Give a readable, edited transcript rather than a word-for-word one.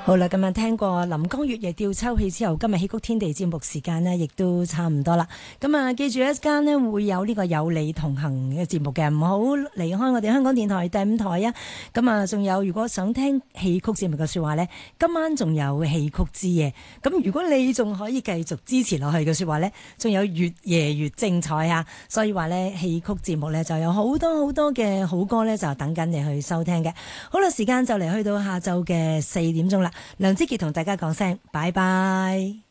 好啦，咁聽過林江月夜吊秋氣之後，今日戲曲天地節目時間呢亦都差唔多啦。記住一間呢會有呢個有你同行嘅節目嘅，唔好離開我哋香港電台第5台啊。仲有如果想聽戲曲節目嘅說話呢，今晚仲有戲曲之夜。咁如果你仲可以繼續支持落去嘅說話呢，仲有越夜越精彩啊！所以話呢，戲曲節目呢就有好多好多嘅好歌呢，就等緊你去收聽嘅。好啦，時間就嚟去到下晝嘅4點鐘啦。梁之傑同大家講聲拜拜。